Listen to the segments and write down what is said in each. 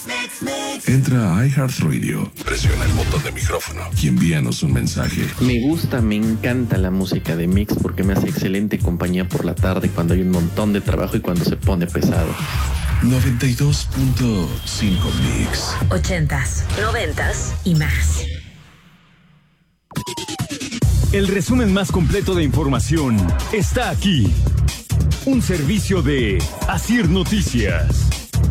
Entra a iHeartRadio, presiona el botón de micrófono y envíanos un mensaje. Me encanta la música de Mix porque me hace excelente compañía por la tarde cuando hay un montón de trabajo y cuando se pone pesado. 92.5 Mix. 80s, 90s y más. El resumen más completo de información está aquí. Un servicio de Asir Noticias.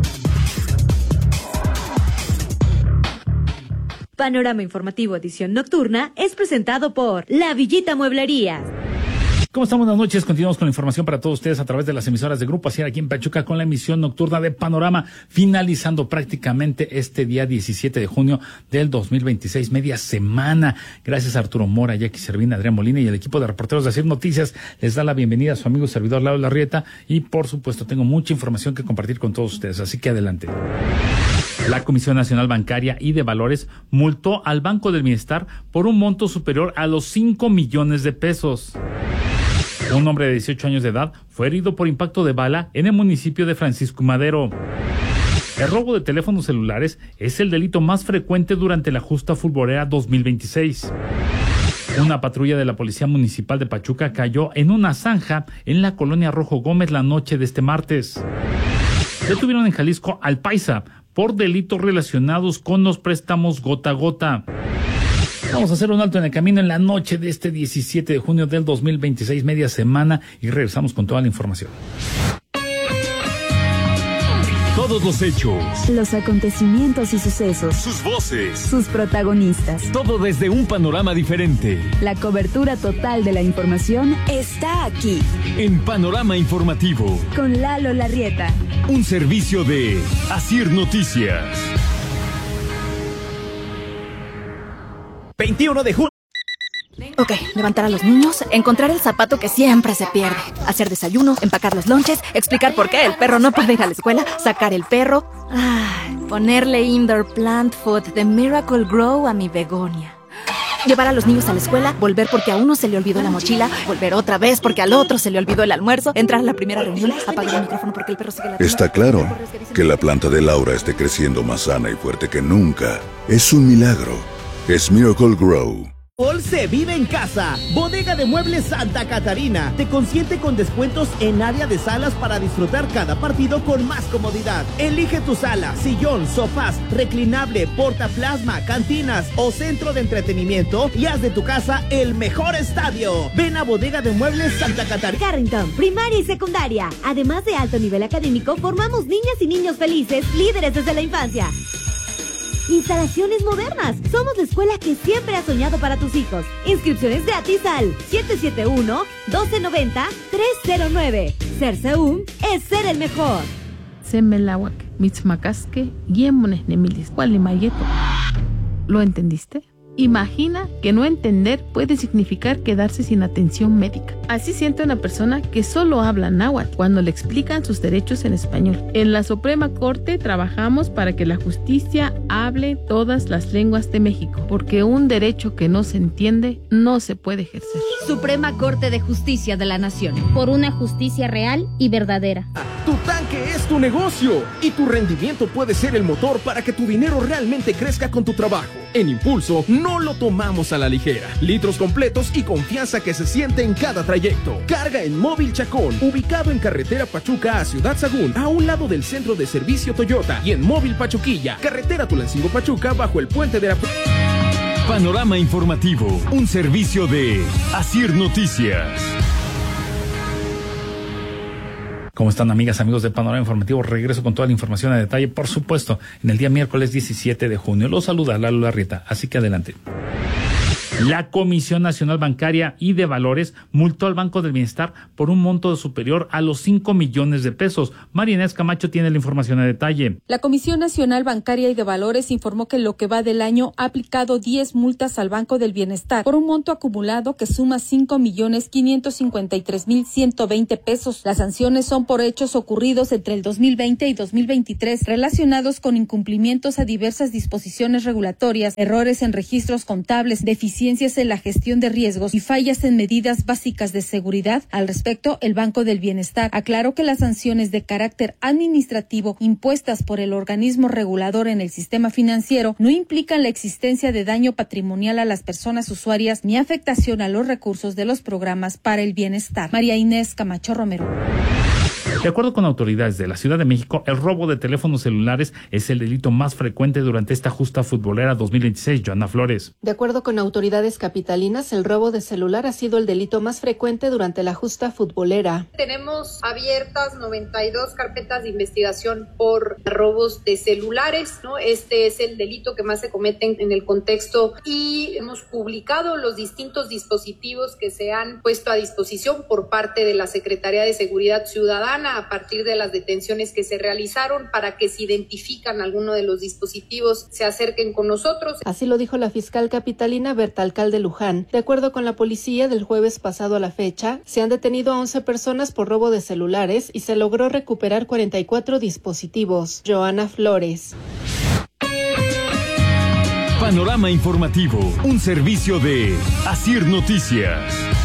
Panorama Informativo Edición Nocturna es presentado por La Villita Mueblería. ¿Cómo estamos? Buenas noches. Continuamos con la información para todos ustedes a través de las emisoras de Grupo Asier aquí en Pachuca con la emisión nocturna de Panorama, finalizando prácticamente este día 17 de junio del 2026, media semana. Gracias a Arturo Mora, Jackie Servina, Adrián Molina y el equipo de reporteros de Asier Noticias. Les da la bienvenida a su amigo y servidor Lalo Larrieta y por supuesto tengo mucha información que compartir con todos ustedes, así que adelante. La Comisión Nacional Bancaria y de Valores multó al Banco del Bienestar por un monto superior a los 5 millones de pesos. Un hombre de 18 años de edad fue herido por impacto de bala en el municipio de Francisco Madero. El robo de teléfonos celulares es el delito más frecuente durante la justa futbolera 2026. Una patrulla de la Policía Municipal de Pachuca cayó en una zanja en la colonia Rojo Gómez la noche de este martes. Detuvieron en Jalisco al Paisa por delitos relacionados con los préstamos gota a gota. Vamos a hacer un alto en el camino en la noche de este 17 de junio del 2026, media semana, y regresamos con toda la información. Todos los hechos, los acontecimientos y sucesos, sus voces, sus protagonistas. Todo desde un panorama diferente. La cobertura total de la información está aquí. En Panorama Informativo. Con Lalo Larrieta. Un servicio de Asir Noticias. 21 de junio. Ok, levantar a los niños, encontrar el zapato que siempre se pierde, hacer desayuno, empacar los lonches, explicar por qué el perro no puede ir a la escuela, sacar el perro, ponerle indoor plant food de Miracle Grow a mi begonia. Llevar a los niños a la escuela, volver porque a uno se le olvidó la mochila, volver otra vez porque al otro se le olvidó el almuerzo, entrar a la primera reunión, apagar el micrófono porque el perro sigue ladrando. Está claro que la planta de Laura esté creciendo más sana y fuerte que nunca. Es un milagro. Es Miracle Grow. Se vive en casa. Bodega de Muebles Santa Catarina te consiente con descuentos en área de salas para disfrutar cada partido con más comodidad. Elige tu sala, sillón, sofás, reclinable, portaplasma, cantinas o centro de entretenimiento y haz de tu casa el mejor estadio. Ven a Bodega de Muebles Santa Catarina. Carrington, primaria y secundaria. Además de alto nivel académico, formamos niñas y niños felices, líderes desde la infancia. Instalaciones modernas. Somos la escuela que siempre has soñado para tus hijos. Inscripciones gratis al 771-1290-309. Ser Seúl es ser el mejor. Semelawak, Mitzmacasque, Yemones Nemilis, Gualimayeto. ¿Lo entendiste? Imagina que no entender puede significar quedarse sin atención médica. Así siente una persona que solo habla náhuatl cuando le explican sus derechos en español. En la Suprema Corte trabajamos para que la justicia hable todas las lenguas de México, porque un derecho que no se entiende no se puede ejercer. Suprema Corte de Justicia de la Nación. Por una justicia real y verdadera. Tu tanque es tu negocio y tu rendimiento puede ser el motor para que tu dinero realmente crezca con tu trabajo. En Impulso no lo tomamos a la ligera. Litros completos y confianza que se siente en cada trayecto. Carga en Móvil Chacón, ubicado en carretera Pachuca a Ciudad Sagún, a un lado del centro de servicio Toyota, y en Móvil Pachuquilla, carretera Tulancingo Pachuca, bajo el puente de la... Panorama Informativo, un servicio de Asir Noticias. ¿Cómo están, amigas, amigos de Panorama Informativo? Regreso con toda la información a detalle, por supuesto, en el día miércoles 17 de junio. Los saluda Lalo Larrieta, así que adelante. La Comisión Nacional Bancaria y de Valores multó al Banco del Bienestar por un monto superior a los 5 millones de pesos. María Inés Camacho tiene la información a detalle. La Comisión Nacional Bancaria y de Valores informó que en lo que va del año ha aplicado 10 multas al Banco del Bienestar por un monto acumulado que suma 5.553.120 pesos. Las sanciones son por hechos ocurridos entre el 2020 y 2023 relacionados con incumplimientos a diversas disposiciones regulatorias, errores en registros contables, deficiencias deficiencias en la gestión de riesgos y fallas en medidas básicas de seguridad. Al respecto, el Banco del Bienestar aclaró que las sanciones de carácter administrativo impuestas por el organismo regulador en el sistema financiero no implican la existencia de daño patrimonial a las personas usuarias ni afectación a los recursos de los programas para el bienestar. María Inés Camacho Romero. De acuerdo con autoridades de la Ciudad de México, el robo de teléfonos celulares es el delito más frecuente durante esta justa futbolera 2026. Joana Flores. De acuerdo con autoridades capitalinas, el robo de celular ha sido el delito más frecuente durante la justa futbolera. Tenemos abiertas 92 carpetas de investigación por robos de celulares, ¿no? Este es el delito que más se cometen en el contexto y hemos publicado los distintos dispositivos que se han puesto a disposición por parte de la Secretaría de Seguridad Ciudadana a partir de las detenciones que se realizaron para que si identifican alguno de los dispositivos se acerquen con nosotros. Así lo dijo la fiscal capitalina Berta Alcalde Luján. De acuerdo con la policía, del jueves pasado a la fecha, se han detenido a 11 personas por robo de celulares y se logró recuperar 44 dispositivos. Joana Flores. Panorama informativo, un servicio de Asir Noticias.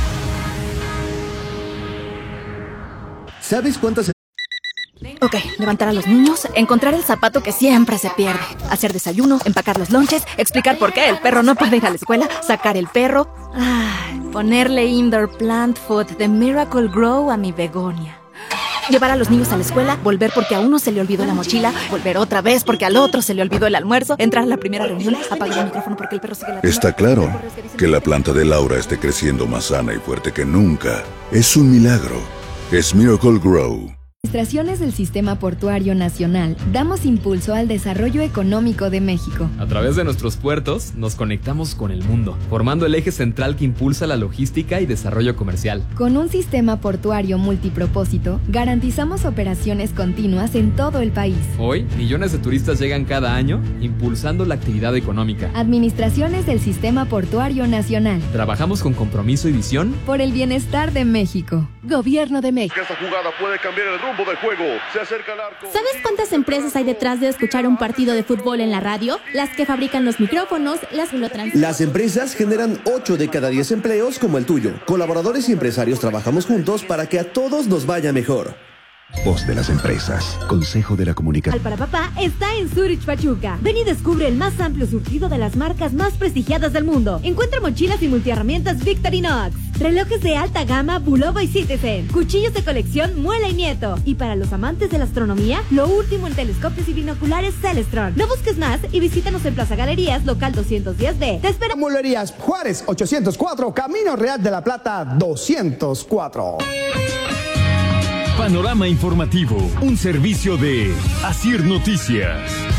¿Sabes cuántas? Ok, levantar a los niños, encontrar el zapato que siempre se pierde, hacer desayuno, empacar los lonches, explicar por qué el perro no puede ir a la escuela, sacar el perro, ponerle indoor plant food de Miracle Grow a mi begonia. Llevar a los niños a la escuela, volver porque a uno se le olvidó la mochila, volver otra vez porque al otro se le olvidó el almuerzo, entrar a la primera reunión, apagar el micrófono porque el perro sigue ladrando. Está claro que la planta de Laura esté creciendo más sana y fuerte que nunca. Es un milagro. Es Miracle Grow. Administraciones del Sistema Portuario Nacional, damos impulso al desarrollo económico de México. A través de nuestros puertos, nos conectamos con el mundo, formando el eje central que impulsa la logística y desarrollo comercial. Con un sistema portuario multipropósito, garantizamos operaciones continuas en todo el país. Hoy, millones de turistas llegan cada año, impulsando la actividad económica. Administraciones del Sistema Portuario Nacional. Trabajamos con compromiso y visión por el bienestar de México. Gobierno de México. Esta jugada puede cambiar el rumbo del juego. Se acerca al arco. ¿Sabes cuántas empresas hay detrás de escuchar un partido de fútbol en la radio? Las que fabrican los micrófonos, las que lo transmiten. Las empresas generan 8 de cada 10 empleos como el tuyo. Colaboradores y empresarios trabajamos juntos para que a todos nos vaya mejor. Voz de las empresas. Consejo de la Comunicación. Al para papá está en Zurich Pachuca. Ven y descubre el más amplio surtido de las marcas más prestigiadas del mundo. Encuentra mochilas y multiherramientas Victorinox, relojes de alta gama Bulova y Citizen, cuchillos de colección Muela y Nieto. Y para los amantes de la astronomía, lo último en telescopios y binoculares Celestron. No busques más y visítanos en Plaza Galerías, local 210B. Te esperamos. Mueblerías Juárez 804, Camino Real de la Plata 204. Panorama informativo, un servicio de Asir Noticias.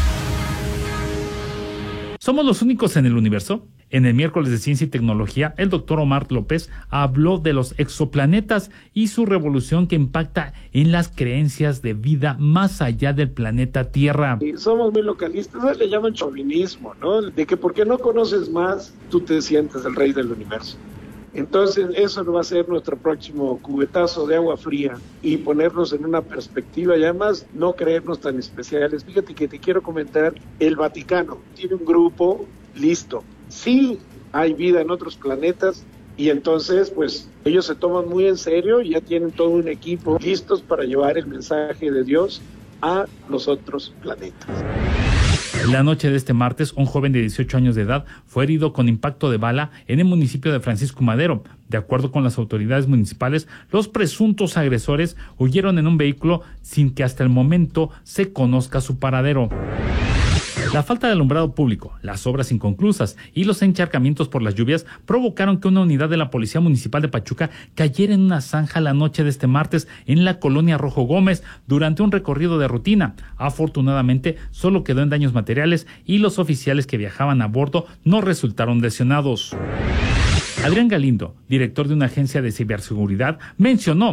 ¿Somos los únicos en el universo? En el miércoles de Ciencia y Tecnología, el doctor Omar López habló de los exoplanetas y su revolución que impacta en las creencias de vida más allá del planeta Tierra. Y somos muy localistas, le llaman chauvinismo, ¿no? De que porque no conoces más, tú te sientes el rey del universo. Entonces eso va a ser nuestro próximo cubetazo de agua fría y ponernos en una perspectiva y además no creernos tan especiales. Fíjate que te quiero comentar, el Vaticano tiene un grupo listo. Sí hay vida en otros planetas y entonces pues ellos se toman muy en serio y ya tienen todo un equipo listos para llevar el mensaje de Dios a los otros planetas. La noche de este martes, un joven de 18 años de edad fue herido con impacto de bala en el municipio de Francisco Madero. De acuerdo con las autoridades municipales, los presuntos agresores huyeron en un vehículo sin que hasta el momento se conozca su paradero. La falta de alumbrado público, las obras inconclusas y los encharcamientos por las lluvias provocaron que una unidad de la Policía Municipal de Pachuca cayera en una zanja la noche de este martes en la colonia Rojo Gómez durante un recorrido de rutina. Afortunadamente, solo quedó en daños materiales y los oficiales que viajaban a bordo no resultaron lesionados. Adrián Galindo, director de una agencia de ciberseguridad, mencionó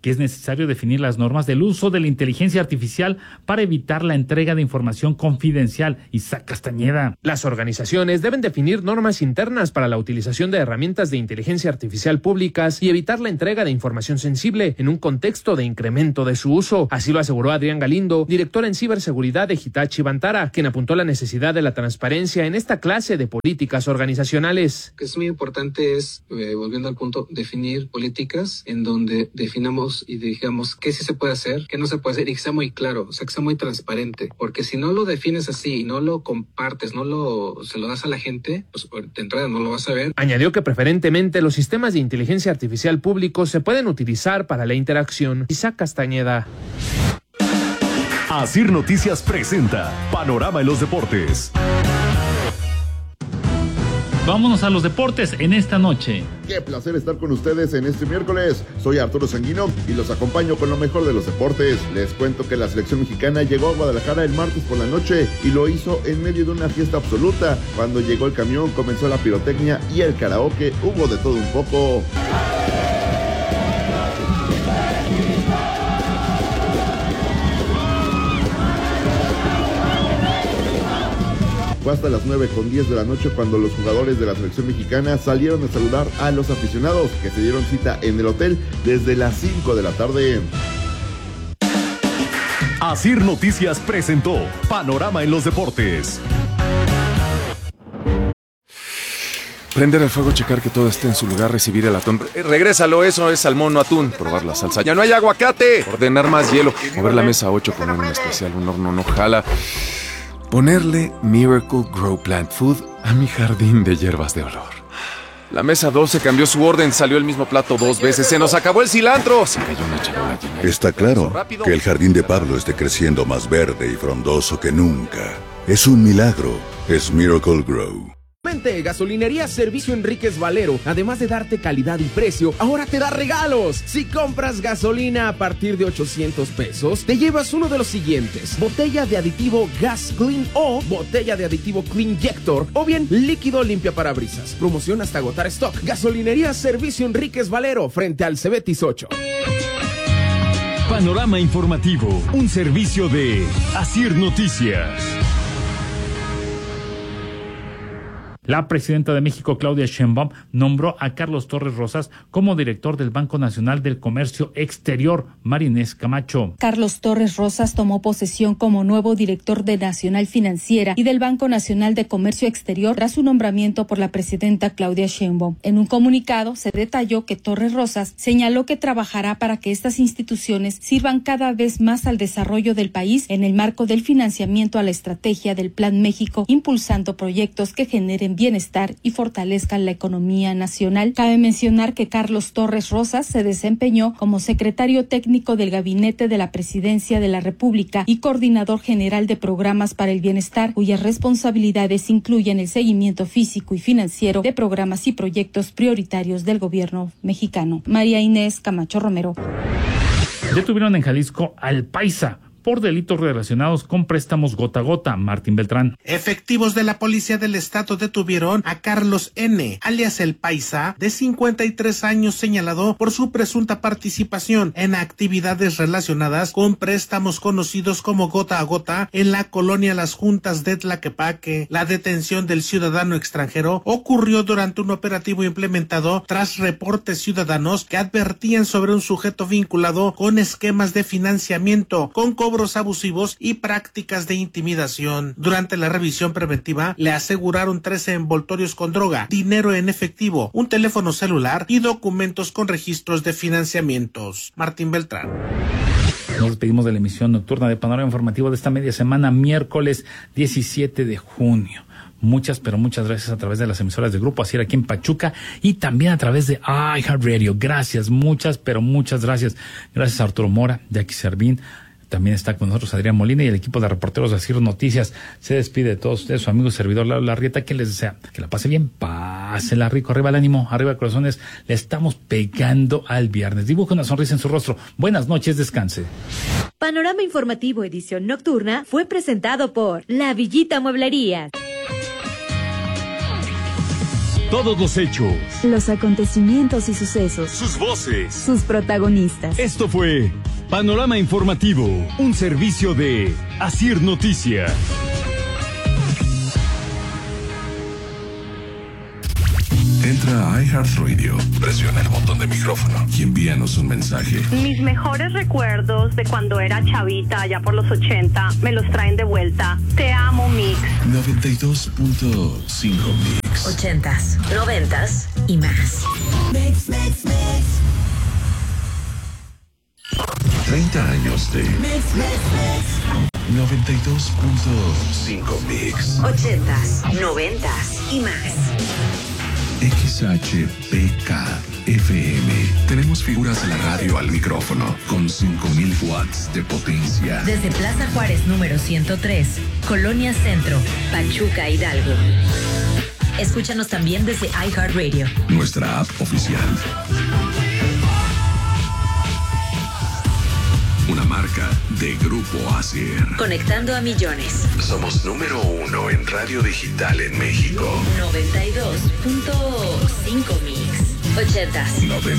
que es necesario definir las normas del uso de la inteligencia artificial para evitar la entrega de información confidencial. Isaac Castañeda. Las organizaciones deben definir normas internas para la utilización de herramientas de inteligencia artificial públicas y evitar la entrega de información sensible en un contexto de incremento de su uso. Así lo aseguró Adrián Galindo, director en ciberseguridad de Hitachi Vantara, quien apuntó la necesidad de la transparencia en esta clase de políticas organizacionales. Que es muy importante es, volviendo al punto, definir políticas en donde definamos y digamos qué sí se puede hacer, qué no se puede hacer y que sea muy claro, o sea, que sea muy transparente, porque si no lo defines así y no lo compartes, se lo das a la gente, pues de entrada no lo vas a ver. Añadió que preferentemente los sistemas de inteligencia artificial públicos se pueden utilizar para la interacción. Isaac Castañeda. Asir Noticias presenta Panorama en los Deportes. Vámonos a los deportes en esta noche. Qué placer estar con ustedes en este miércoles. Soy Arturo Sanguino y los acompaño con lo mejor de los deportes. Les cuento que la selección mexicana llegó a Guadalajara el martes por la noche y lo hizo en medio de una fiesta absoluta. Cuando llegó el camión comenzó la pirotecnia y el karaoke, hubo de todo un poco. Fue hasta las 9:10 de la noche cuando los jugadores de la selección mexicana salieron a saludar a los aficionados que se dieron cita en el hotel desde las 5 de la tarde. Asir Noticias presentó Panorama en los Deportes. Prender el fuego, checar que todo esté en su lugar, recibir el atún. Regrésalo, eso es salmón, no atún. Probar la salsa. ¡Ya no hay aguacate! Ordenar más hielo. Mover la mesa 8, poner un especial, un horno no jala. Ponerle Miracle Grow Plant Food a mi jardín de hierbas de olor. La mesa 12 cambió su orden, salió el mismo plato 2 veces. ¡Se nos acabó el cilantro! Se cayó una charola llena. Está claro que el jardín de Pablo esté creciendo más verde y frondoso que nunca. Es un milagro. Es Miracle Grow. Gasolinería Servicio Enríquez Valero, además de darte calidad y precio, ahora te da regalos. Si compras gasolina a partir de 800 pesos, te llevas uno de los siguientes: botella de aditivo Gas Clean o botella de aditivo Clean Jector, o bien líquido limpia parabrisas. Promoción hasta agotar stock. Gasolinería Servicio Enríquez Valero, frente al Cebetis 8. Panorama informativo, un servicio de Asir Noticias. La presidenta de México, Claudia Sheinbaum, nombró a Carlos Torres Rosas como director del Banco Nacional del Comercio Exterior. María Inés Camacho. Carlos Torres Rosas tomó posesión como nuevo director de Nacional Financiera y del Banco Nacional de Comercio Exterior tras su nombramiento por la presidenta Claudia Sheinbaum. En un comunicado se detalló que Torres Rosas señaló que trabajará para que estas instituciones sirvan cada vez más al desarrollo del país en el marco del financiamiento a la estrategia del Plan México, impulsando proyectos que generen bienestar y fortalezcan la economía nacional. Cabe mencionar que Carlos Torres Rosas se desempeñó como secretario técnico del Gabinete de la Presidencia de la República y coordinador general de programas para el bienestar, cuyas responsabilidades incluyen el seguimiento físico y financiero de programas y proyectos prioritarios del gobierno mexicano. María Inés Camacho Romero. Detuvieron en Jalisco al Paisa por delitos relacionados con préstamos gota a gota. Martín Beltrán. Efectivos de la Policía del Estado detuvieron a Carlos N., alias El Paisa, de 53 años, señalado por su presunta participación en actividades relacionadas con préstamos conocidos como gota a gota en la colonia Las Juntas de Tlaquepaque. La detención del ciudadano extranjero ocurrió durante un operativo implementado tras reportes ciudadanos que advertían sobre un sujeto vinculado con esquemas de financiamiento, con cobros abusivos y prácticas de intimidación. Durante la revisión preventiva le aseguraron 13 envoltorios con droga, dinero en efectivo, un teléfono celular y documentos con registros de financiamientos. Martín Beltrán. Nos despedimos de la emisión nocturna de Panorama Informativo de esta media semana, miércoles 17 de junio. Muchas, pero muchas gracias a través de las emisoras de Grupo Asir aquí en Pachuca y también a través de iHeartRadio. Gracias, muchas, pero muchas gracias. Gracias a Arturo Mora, Jackie Servín. También está con nosotros Adrián Molina y el equipo de reporteros de Asir Noticias. Se despide de todos ustedes, su amigo y servidor Lalo Larrieta, que les desea que la pase bien, pásela rico, arriba el ánimo, arriba corazones. Le estamos pegando al viernes. Dibuja una sonrisa en su rostro. Buenas noches, descanse. Panorama Informativo edición nocturna fue presentado por La Villita Mueblería. Todos los hechos, los acontecimientos y sucesos, sus voces, sus protagonistas. Esto fue Panorama Informativo, un servicio de Asir Noticias. Entra a iHeartRadio, presiona el botón de micrófono y envíanos un mensaje. Mis mejores recuerdos de cuando era chavita, allá por los 80, me los traen de vuelta. Te amo, Mix. 92.5 Mix. 80s, 90s y más. Mix, mix, mix. 30 años de Mix, Mix, Mix. 92.5 Mix. 80s, 90s y más. XHPK FM. Tenemos figuras de la radio al micrófono con 5,000 watts de potencia. Desde Plaza Juárez número 103, Colonia Centro, Pachuca, Hidalgo. Escúchanos también desde iHeartRadio, nuestra app oficial. Una marca de Grupo Asir. Conectando a millones. Somos número 1 en radio digital en México. 92.5 Mix. 80s.